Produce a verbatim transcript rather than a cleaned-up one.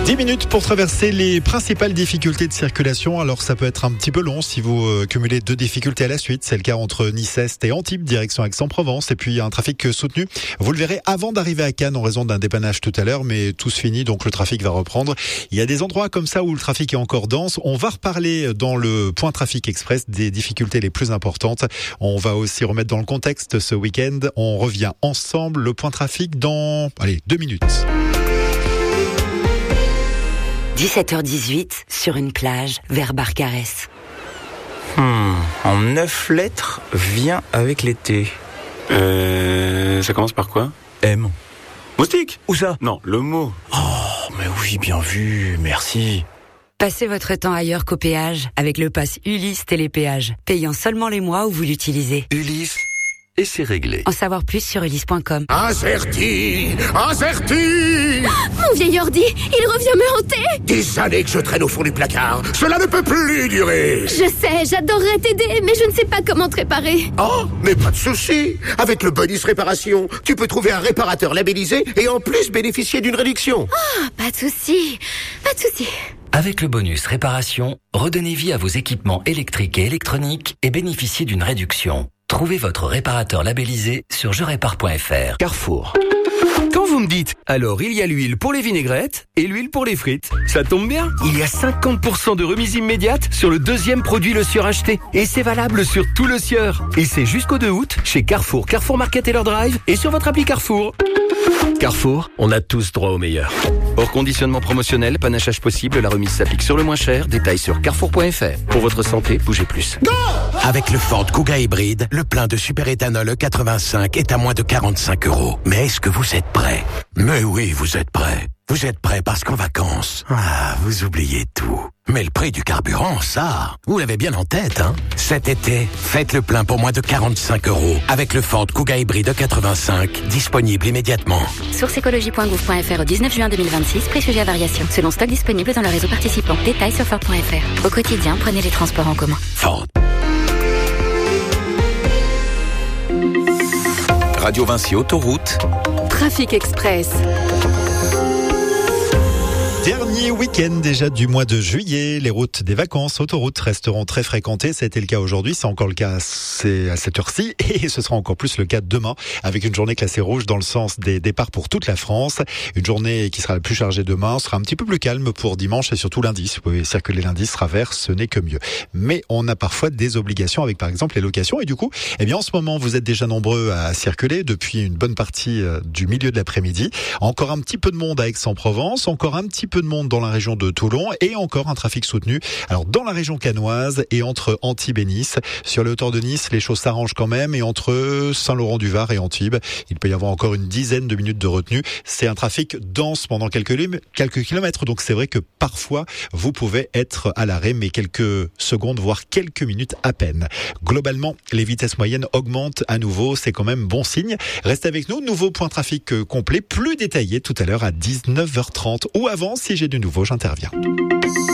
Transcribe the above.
dix minutes pour traverser les principales difficultés de circulation. Alors ça peut être un petit peu long si vous euh, cumulez deux difficultés à la suite. C'est le cas entre Nice-Est et Antibes, direction Aix-en-Provence. Et puis un trafic soutenu. Vous le verrez avant d'arriver à Cannes en raison d'un dépannage tout à l'heure, mais tout se finit, donc le trafic va reprendre. Il y a des endroits comme ça où le trafic est encore dense. On va reparler dans le point trafic express des difficultés les plus importantes. On va aussi remettre dans le contexte ce week-end. On revient ensemble. Le point trafic dans, allez, deux minutes. dix-sept heures dix-huit, sur une plage, vers Barcarès. Hmm, en neuf lettres, vient avec l'été. Euh... Ça commence par quoi? M. Moustique? Où ça? Non, le mot. Oh, mais oui, bien vu, merci. Passez votre temps ailleurs qu'au péage, avec le pass Ulysse Télépéage, payant seulement les mois où vous l'utilisez. Ulysse, et c'est réglé. En savoir plus sur ulysse point com. Azerty, Azerty. Mon vieil ordi, il revient me hanter. Des années que je traîne au fond du placard. Cela ne peut plus durer. Je sais, j'adorerais t'aider, mais je ne sais pas comment te réparer. Oh, mais pas de souci. Avec le bonus réparation, tu peux trouver un réparateur labellisé et en plus bénéficier d'une réduction. Oh, pas de souci, pas de souci. Avec le bonus réparation, redonnez vie à vos équipements électriques et électroniques et bénéficiez d'une réduction. Trouvez votre réparateur labellisé sur je répare point f r. Carrefour. Quand vous me dites, alors il y a l'huile pour les vinaigrettes et l'huile pour les frites. Ça tombe bien, il y a cinquante pour cent de remise immédiate sur le deuxième produit Le Sieur acheté. Et c'est valable sur tout Le Sieur. Et c'est jusqu'au deux août chez Carrefour, Carrefour Market et leur drive et sur votre appli Carrefour. Carrefour, on a tous droit au meilleur. Hors conditionnement promotionnel, panachage possible, la remise s'applique sur le moins cher. Détails sur carrefour point f r. Pour votre santé, bougez plus. Go! Avec le Ford Kuga hybride, le plein de superéthanol E quatre-vingt-cinq est à moins de quarante-cinq euros. Mais est-ce que vous êtes prêts? Mais oui, vous êtes prêts. Vous êtes prêts parce qu'en vacances, ah, vous oubliez tout. Mais le prix du carburant, ça, vous l'avez bien en tête, hein? Cet été, faites le plein pour moins de quarante-cinq euros avec le Ford Kuga hybride E quatre-vingt-cinq, disponible immédiatement. Source écologie point gouv point f r au dix-neuf juin deux mille vingt-six, prix sujet à variation. Selon stock disponible dans le réseau participant. Détails sur ford point f r. Au quotidien, prenez les transports en commun. Ford. Radio Vinci Autoroute. Trafic Express. Dernier week-end déjà du mois de juillet, les routes des vacances, autoroutes resteront très fréquentées. C'était le cas aujourd'hui, c'est encore le cas à cette heure-ci et ce sera encore plus le cas demain avec une journée classée rouge dans le sens des départs pour toute la France. Une journée qui sera la plus chargée demain, sera un petit peu plus calme pour dimanche et surtout lundi. Si vous pouvez circuler lundi, sera vert, ce n'est que mieux. Mais on a parfois des obligations avec par exemple les locations et du coup, eh bien en ce moment vous êtes déjà nombreux à circuler depuis une bonne partie du milieu de l'après-midi. Encore un petit peu de monde à Aix-en-Provence, encore un petit peu de monde dans la région de Toulon et encore un trafic soutenu. Alors dans la région cannoise et entre Antibes et Nice. Sur les hauteurs de Nice, les choses s'arrangent quand même et entre Saint-Laurent-du-Var et Antibes, il peut y avoir encore une dizaine de minutes de retenue. C'est un trafic dense pendant quelques, quelques kilomètres, donc c'est vrai que parfois vous pouvez être à l'arrêt, mais quelques secondes, voire quelques minutes à peine. Globalement, les vitesses moyennes augmentent à nouveau, c'est quand même bon signe. Restez avec nous, nouveau point trafic complet, plus détaillé tout à l'heure à dix-neuf heures trente ou avant. Si j'ai du nouveau, j'interviens.